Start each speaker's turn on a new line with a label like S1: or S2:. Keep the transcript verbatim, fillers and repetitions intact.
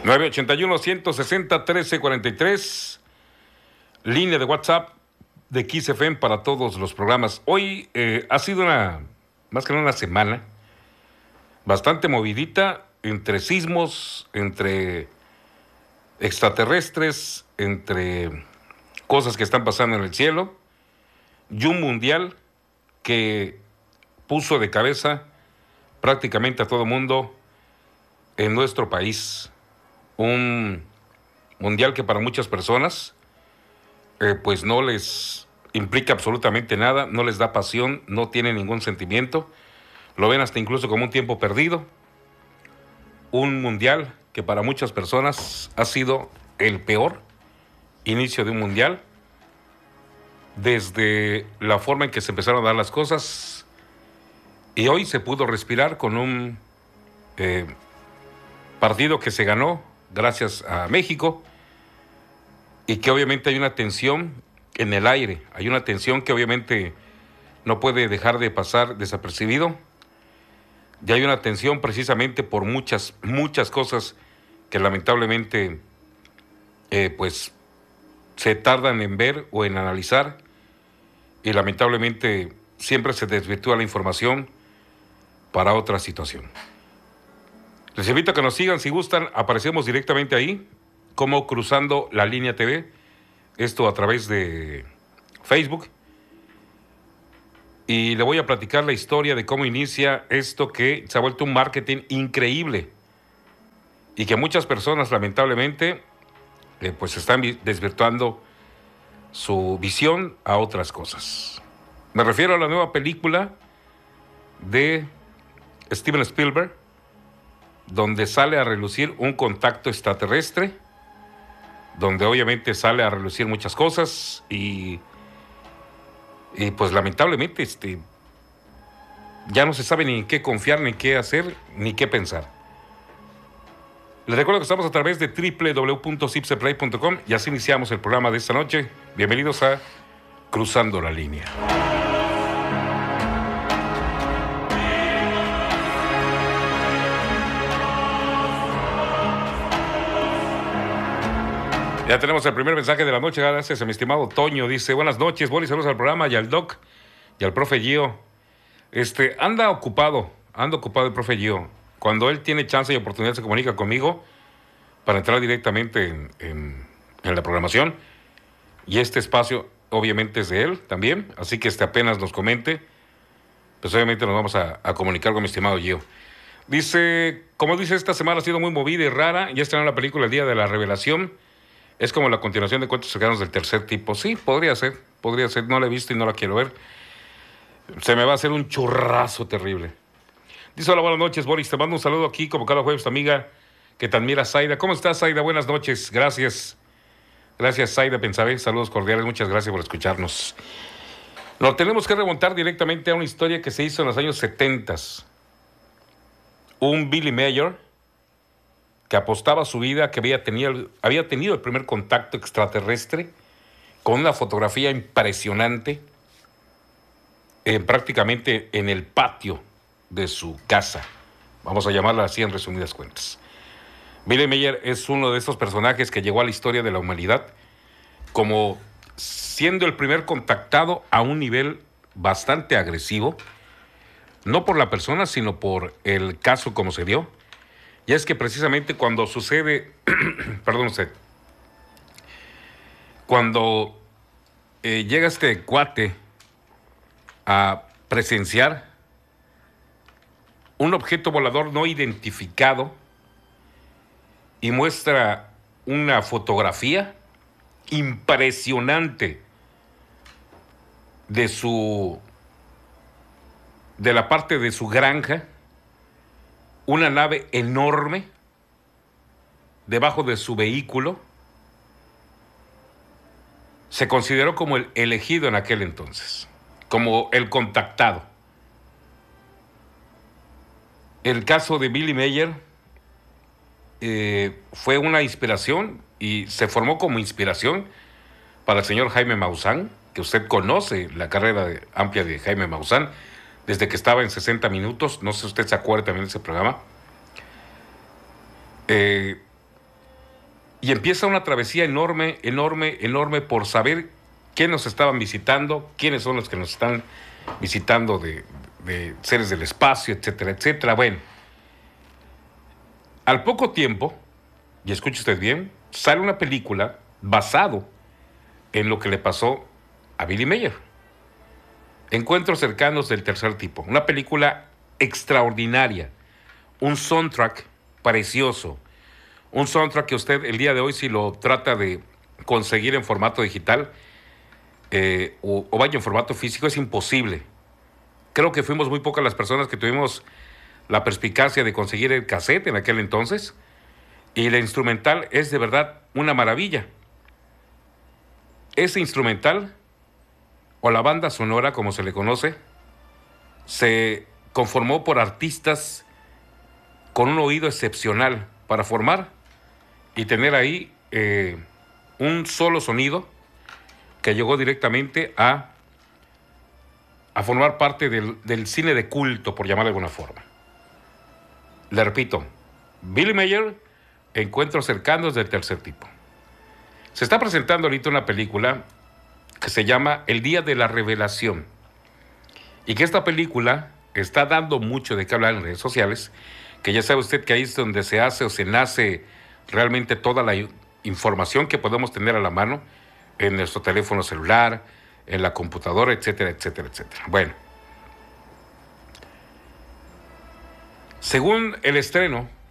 S1: nueve ocho uno, uno seis cero, uno tres cuatro tres, línea de WhatsApp de X F M para todos los programas. Hoy eh, ha sido una, más que nada una semana bastante movidita, entre sismos, entre extraterrestres, entre cosas que están pasando en el cielo, y un mundial que puso de cabeza prácticamente a todo mundo en nuestro país. Un mundial que para muchas personas eh, pues no les implica absolutamente nada, no les da pasión, no tiene ningún sentimiento, lo ven hasta incluso como un tiempo perdido. Un mundial que para muchas personas ha sido el peor inicio de un mundial, desde la forma en que se empezaron a dar las cosas, y hoy se pudo respirar con un eh, partido que se ganó gracias a México, y que obviamente hay una tensión en el aire, hay una tensión que obviamente no puede dejar de pasar desapercibido, y hay una tensión precisamente por muchas, muchas cosas que lamentablemente eh, pues se tardan en ver o en analizar, y lamentablemente siempre se desvirtúa la información para otra situación. Les invito a que nos sigan si gustan, aparecemos directamente ahí, como Cruzando la Línea T V, esto a través de Facebook, y le voy a platicar la historia de cómo inicia esto que se ha vuelto un marketing increíble, y que muchas personas lamentablemente eh, pues están desvirtuando su visión a otras cosas. Me refiero a la nueva película de Steven Spielberg, donde sale a relucir un contacto extraterrestre, donde obviamente sale a relucir muchas cosas, y, y pues lamentablemente este, ya no se sabe ni en qué confiar, ni qué hacer, ni qué pensar. Les recuerdo que estamos a través de doble u doble u doble u punto zipseplay punto com, y así iniciamos el programa de esta noche. Bienvenidos a Cruzando la Línea. Ya tenemos el primer mensaje de la noche, gracias a mi estimado Toño. Dice, buenas noches, Boris, saludos al programa y al Doc y al profe Gio. Este, anda ocupado, anda ocupado el profe Gio. Cuando él tiene chance y oportunidad se comunica conmigo para entrar directamente en, en, en la programación. Y este espacio obviamente es de él también, así que este apenas nos comente, pues obviamente nos vamos a, a comunicar con mi estimado Gio. Dice, como dice, esta semana ha sido muy movida y rara, ya estrenó la película El Día de la Revelación. Es como la continuación de Cuentos Cercanos del Tercer Tipo. Sí, podría ser, podría ser, no la he visto y no la quiero ver. Se me va a hacer un churrazo terrible. Dice, hola, buenas noches, Boris, te mando un saludo aquí, como cada jueves, tu amiga que te admira, Zaida. ¿Cómo estás, Zaida? Buenas noches, gracias. Gracias, Zaida Pensabé, saludos cordiales, muchas gracias por escucharnos. Nos tenemos que remontar directamente a una historia que se hizo en los años setenta. Un Billy Mayer que apostaba su vida, que había tenido, había tenido el primer contacto extraterrestre con una fotografía impresionante, eh, prácticamente en el patio de su casa. Vamos a llamarla así en resumidas cuentas. Billy Mayer es uno de esos personajes que llegó a la historia de la humanidad como siendo el primer contactado a un nivel bastante agresivo, no por la persona, sino por el caso como se dio. Y es que precisamente cuando sucede, perdón usted, cuando eh, llega este cuate a presenciar un objeto volador no identificado y muestra una fotografía impresionante de su, de la parte de su granja, una nave enorme debajo de su vehículo, se consideró como el elegido en aquel entonces, como el contactado. El caso de Billy Mayer eh, fue una inspiración y se formó como inspiración para el señor Jaime Maussan, que usted conoce la carrera de, amplia de Jaime Maussan, desde que estaba en sesenta minutos, no sé si usted se acuerda también de ese programa. Eh, Y empieza una travesía enorme, enorme, enorme por saber quién nos estaban visitando, quiénes son los que nos están visitando de, de seres del espacio, etcétera, etcétera. Bueno, al poco tiempo, y escuche usted bien, sale una película basado en lo que le pasó a Billy Mayer. Encuentros cercanos del tercer tipo. Una película extraordinaria. Un soundtrack precioso. Un soundtrack que usted el día de hoy, si lo trata de conseguir en formato digital eh, o, o vaya en formato físico, es imposible. Creo que fuimos muy pocas las personas que tuvimos la perspicacia de conseguir el cassette en aquel entonces. Y la instrumental es de verdad una maravilla. Ese instrumental, o la banda sonora como se le conoce, se conformó por artistas con un oído excepcional para formar y tener ahí eh, un solo sonido que llegó directamente a, a formar parte del, del cine de culto, por llamar de alguna forma. Le repito, Billy Mayer, Encuentros cercanos del tercer tipo. Se está presentando ahorita una película que se llama El Día de la Revelación, y que esta película está dando mucho de qué hablar en redes sociales, que ya sabe usted que ahí es donde se hace o se nace realmente toda la información que podemos tener a la mano en nuestro teléfono celular, en la computadora, etcétera, etcétera, etcétera. Bueno, según el estreno